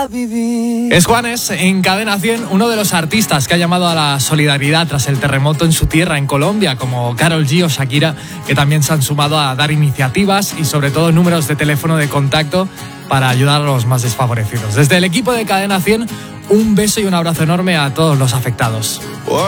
para vivir. Es Juanes, en Cadena 100, uno de los artistas que ha llamado a la solidaridad tras el terremoto en su tierra, en Colombia, como Karol G o Shakira, que también se han sumado a dar iniciativas y sobre todo números de teléfono de contacto para ayudar a los más desfavorecidos. Desde el equipo de Cadena 100, un beso y un abrazo enorme a todos los afectados.